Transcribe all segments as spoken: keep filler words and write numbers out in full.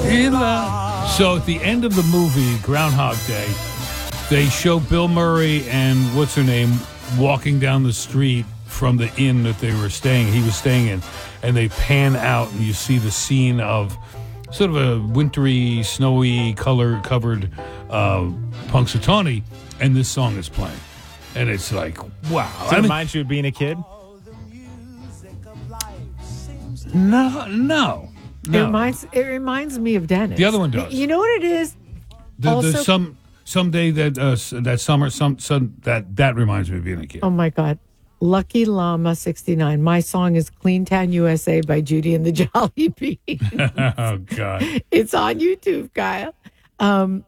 in love. So at the end of the movie, Groundhog Day, they show Bill Murray and what's her name walking down the street from the inn that they were staying, he was staying in, and they pan out and you see the scene of sort of a wintry, snowy, color-covered uh, Punxsutawney, and this song is playing. And it's like, wow. Does it I mean, remind you of being a kid? No, no. no. It reminds it reminds me of Dennis. The other one does. You know what it is? The, also, the some someday that uh, that summer, some, some that that reminds me of being a kid. Oh my God, Lucky Llama sixty-nine. My song is "Clean Town U S A" by Judy and the Jolly Beans. Oh God, it's on YouTube, Kyle. Um,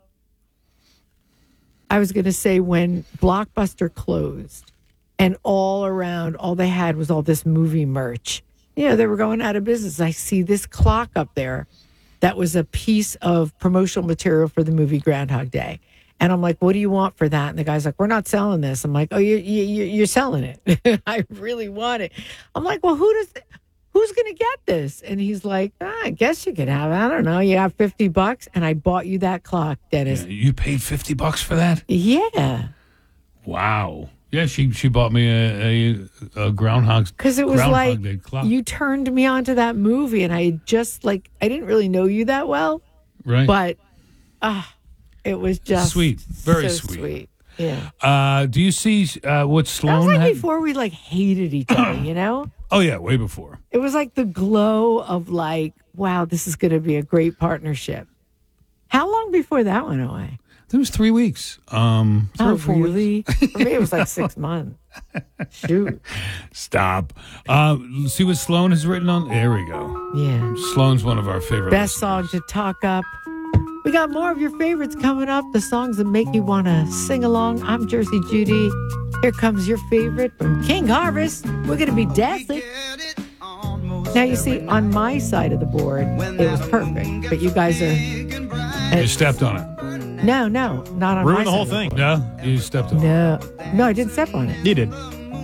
I was going to say when Blockbuster closed, and all around, all they had was all this movie merch. You know, they were going out of business. I see this clock up there that was a piece of promotional material for the movie Groundhog Day. And I'm like, what do you want for that? And the guy's like, we're not selling this. I'm like, oh, you, you, you're selling it. I really want it. I'm like, well, who does, who's going to get this? And he's like, ah, I guess you could have it. I don't know. You have fifty bucks. And I bought you that clock, Dennis. Yeah, you paid fifty bucks for that? Yeah. Wow. Yeah, she she bought me a, a, a Groundhog's Because it was like, Day clock. you turned me on to that movie, and I just, like, I didn't really know you that well. Right. But, ah, it was just sweet. Very so sweet. sweet. Yeah. Uh, do you see uh, what That Sloan was like had? before we, like, hated each other, you know? Oh, yeah, way before. It was like the glow of, like, wow, this is going to be a great partnership. How long before that went away? It was three weeks. Um, three Oh, or four really? weeks. For me, it was like six months. Shoot. Stop. Uh, see what Sloan has written on? There we go. Yeah. Sloan's one of our favorite Best listeners. song to talk up. We got more of your favorites coming up, the songs that make you want to sing along. I'm Jersey Judy. Here comes your favorite from King Harvest. We're going to be dancing. Now, you see, on my side of the board, it was perfect. But you guys are... You stepped on it. No, no, not on my Ruined the side whole of thing. No? You stepped on it. No, no, I didn't step on it. You did.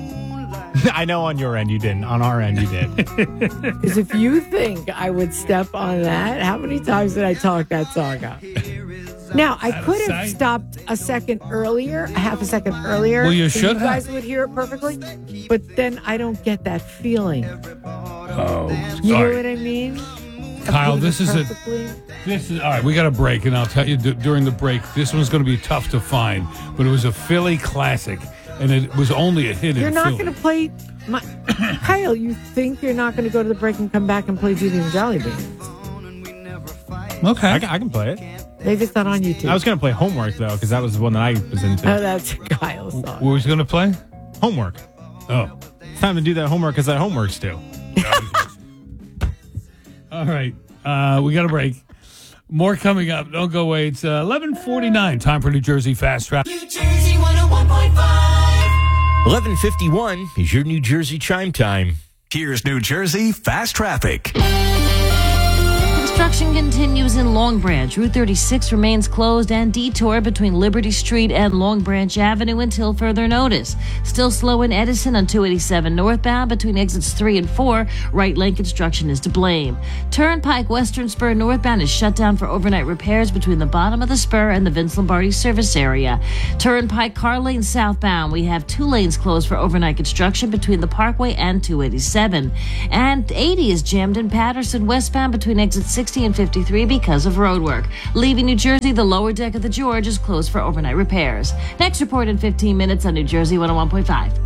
I know on your end you didn't. On our end you did. Because if you think I would step on that, how many times did I talk that song up? Now, I could have stopped a second earlier, a half a second earlier. Well, you so should you guys have. would hear it perfectly. But then I don't get that feeling. Oh, You all know right. what I mean? Kyle, Of this is doing a- it perfectly. This is all right. We got a break, and I'll tell you d- during the break. This one's going to be tough to find, but it was a Philly classic, and it was only a hit You're in not Philly. going to play... My, Kyle, you think you're not going to go to the break and come back and play Judy and Jolly Beans? Okay, I, can- I can play it. Maybe it's not on YouTube. I was going to play Homework, though, because that was the one that I was into. Oh, that's Kyle's song. What was going to play? Homework. Oh, It's time to do that homework because that homework's due. all right. Uh, we got a break. More coming up. Don't go away. It's uh, eleven forty-nine. Time for New Jersey Fast Track. New Jersey one oh one point five. eleven fifty-one is your New Jersey chime time. Here's New Jersey Fast Traffic. Construction continues in Long Branch. Route thirty-six remains closed and detour between Liberty Street and Long Branch Avenue until further notice. Still slow in Edison on two eighty-seven northbound between exits three and four. Right lane construction is to blame. Turnpike Western Spur northbound is shut down for overnight repairs between the bottom of the spur and the Vince Lombardi service area. Turnpike car lane southbound, we have two lanes closed for overnight construction between the Parkway and two eighty-seven. And eighty is jammed in Patterson westbound between exits sixty and fifty-three because of road work. Leaving New Jersey, the lower deck of the George is closed for overnight repairs. Next report in fifteen minutes on New Jersey one oh one point five.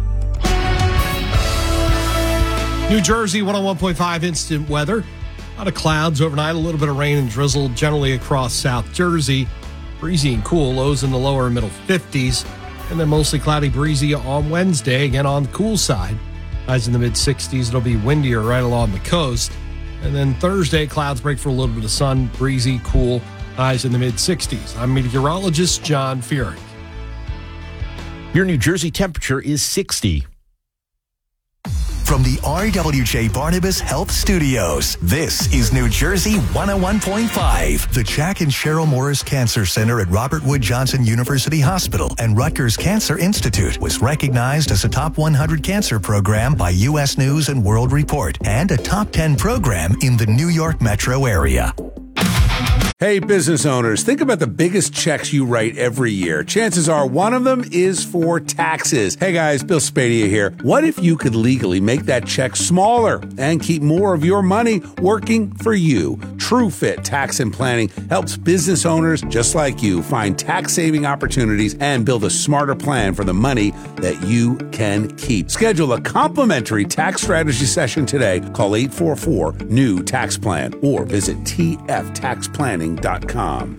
New Jersey one oh one point five instant weather. A lot of clouds overnight, a little bit of rain and drizzle generally across South Jersey. Breezy and cool, lows in the lower and middle fifties. And then mostly cloudy, breezy on Wednesday, again on the cool side. Highs in the mid sixties. It'll be windier right along the coast. And then Thursday, clouds break for a little bit of sun, breezy, cool, highs in the mid sixties. I'm meteorologist John Fearing. Your New Jersey temperature is sixty. From the R W J Barnabas Health Studios, this is New Jersey one oh one point five. The Jack and Cheryl Morris Cancer Center at Robert Wood Johnson University Hospital and Rutgers Cancer Institute was recognized as a top one hundred cancer program by U S News and World Report and a top ten program in the New York metro area. Hey, business owners, think about the biggest checks you write every year. Chances are one of them is for taxes. Hey guys, Bill Spadia here. What if you could legally make that check smaller and keep more of your money working for you? TrueFit Tax and Planning helps business owners just like you find tax-saving opportunities and build a smarter plan for the money that you can keep. Schedule a complimentary tax strategy session today. Call eight four four, N E W, tax plan or visit T F tax planning dot com.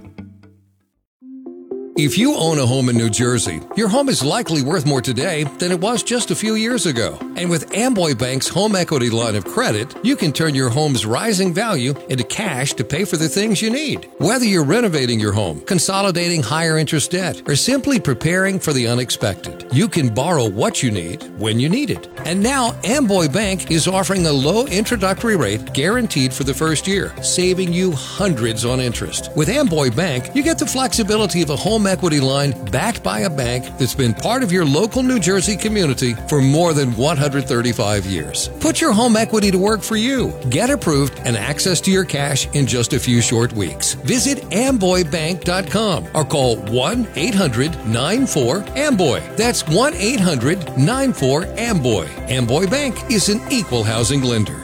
If you own a home in New Jersey, your home is likely worth more today than it was just a few years ago. And with Amboy Bank's home equity line of credit, you can turn your home's rising value into cash to pay for the things you need. Whether you're renovating your home, consolidating higher interest debt, or simply preparing for the unexpected, you can borrow what you need when you need it. And now Amboy Bank is offering a low introductory rate guaranteed for the first year, saving you hundreds on interest. With Amboy Bank, you get the flexibility of a home equity line backed by a bank that's been part of your local New Jersey community for more than one hundred thirty-five years. Put your home equity to work for you. Get approved and access to your cash in just a few short weeks. Visit amboy bank dot com or call one eight hundred nine four amboy. That's one eight hundred nine four amboy. Amboy Bank is an equal housing lender.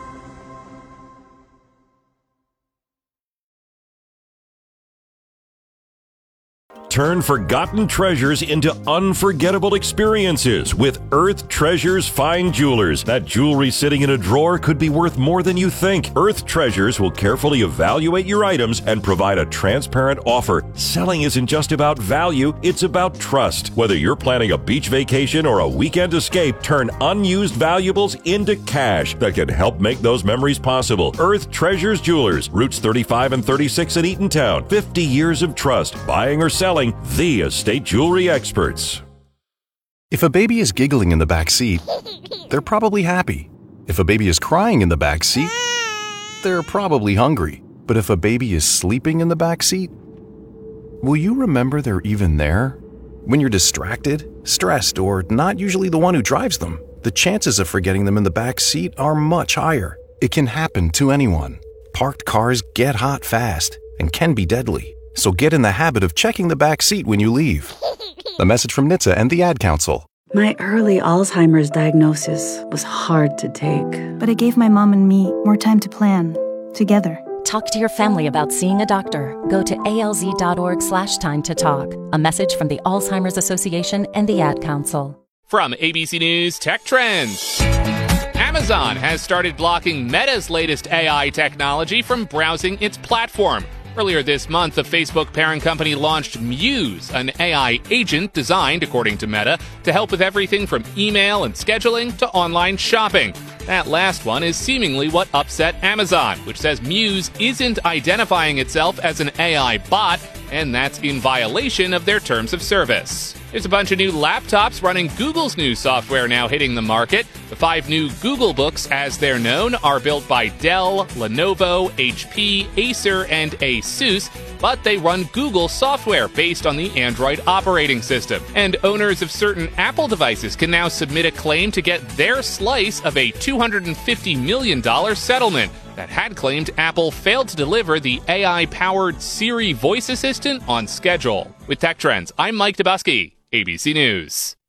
Turn forgotten treasures into unforgettable experiences with Earth Treasures Fine Jewelers. That jewelry sitting in a drawer could be worth more than you think. Earth Treasures will carefully evaluate your items and provide a transparent offer. Selling isn't just about value, it's about trust. Whether you're planning a beach vacation or a weekend escape, turn unused valuables into cash that can help make those memories possible. Earth Treasures Jewelers, Routes thirty-five and thirty-six in Eatontown. fifty years of trust. Buying or selling, the estate jewelry experts. If a baby is giggling in the back seat, they're probably happy. If a baby is crying in the back seat, they're probably hungry. But if a baby is sleeping in the back seat, will you remember they're even there? When you're distracted, stressed, or not usually the one who drives them, the chances of forgetting them in the back seat are much higher. It can happen to anyone. Parked cars get hot fast and can be deadly. So get in the habit of checking the back seat when you leave. A message from N H T S A and the Ad Council. My early Alzheimer's diagnosis was hard to take. But it gave my mom and me more time to plan, together. Talk to your family about seeing a doctor. Go to alz.org slash time to talk. A message from the Alzheimer's Association and the Ad Council. From A B C News Tech Trends. Amazon has started blocking Meta's latest A I technology from browsing its platform. Earlier this month, the Facebook parent company launched Muse, an A I agent designed, according to Meta, to help with everything from email and scheduling to online shopping. That last one is seemingly what upset Amazon, which says Muse isn't identifying itself as an A I bot, and that's in violation of their terms of service. There's a bunch of new laptops running Google's new software now hitting the market. The five new Google Books, as they're known, are built by Dell, Lenovo, H P, Acer, and ASUS, but they run Google software based on the Android operating system. And owners of certain Apple devices can now submit a claim to get their slice of a two hundred fifty million dollars settlement that had claimed Apple failed to deliver the A I-powered Siri voice assistant on schedule. With Tech Trends, I'm Mike Dubusky, A B C News.